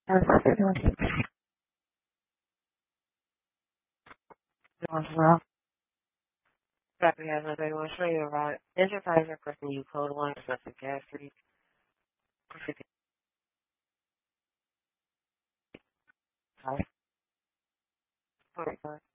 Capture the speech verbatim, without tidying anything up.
How's it doing? Doing well. Copy has nothing to show you about advertising person you code one such as gas three fifty five.